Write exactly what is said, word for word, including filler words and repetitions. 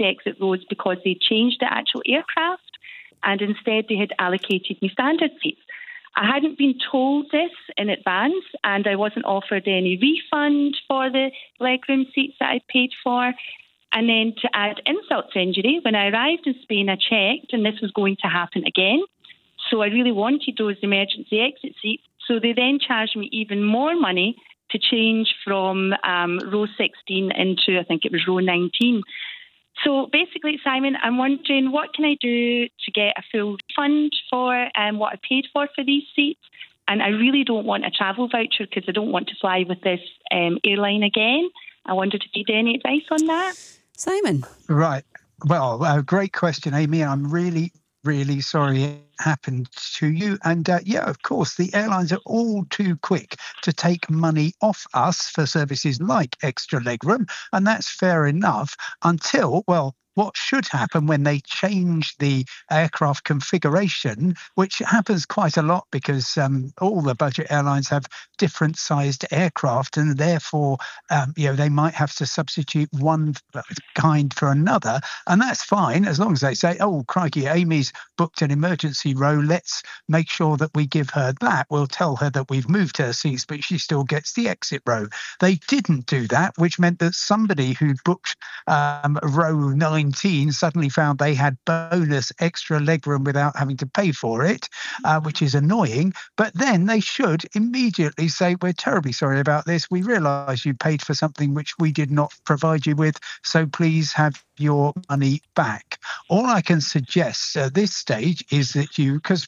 the exit rows because they changed the actual aircraft, and instead they had allocated me standard seats. I hadn't been told this in advance, and I wasn't offered any refund for the legroom seats that I paid for. And then to add insult to injury, when I arrived in Spain, I checked, and this was going to happen again. So I really wanted those emergency exit seats. So they then charged me even more money to change from um, row sixteen into, I think it was row nineteen. So basically, Simon, I'm wondering, what can I do to get a full refund for um, what I paid for for these seats? And I really don't want a travel voucher because I don't want to fly with this um, airline again. I wondered if you had any advice on that. Simon. Right. Well, uh, great question, Amy. I'm really, really sorry it happened to you. And uh, yeah, of course, the airlines are all too quick to take money off us for services like extra legroom. And that's fair enough until, well, what should happen when they change the aircraft configuration, which happens quite a lot because um, all the budget airlines have different sized aircraft, and therefore, um, you know, they might have to substitute one kind for another. And that's fine as long as they say, oh, crikey, Amy's booked an emergency row. Let's make sure that we give her that. We'll tell her that we've moved her seats, but she still gets the exit row. They didn't do that, which meant that somebody who booked um, row nineteen suddenly found they had bonus extra legroom without having to pay for it, uh, which is annoying. But then they should immediately say, we're terribly sorry about this. We realise you paid for something which we did not provide you with, so please have your money back. All I can suggest at this stage is that you, because